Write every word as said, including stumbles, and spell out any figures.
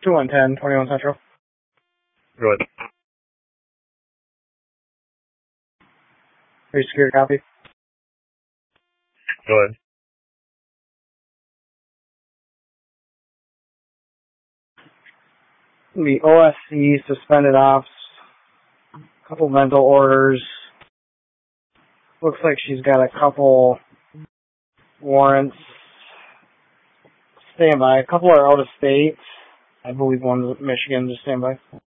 two one ten, twenty-one Central. Go ahead. Three security copy. Go ahead. The O S C suspended ops, a couple mental orders. Looks like she's got a couple warrants. Stand by. A couple are out of state. I believe one's Michigan. Just stand by.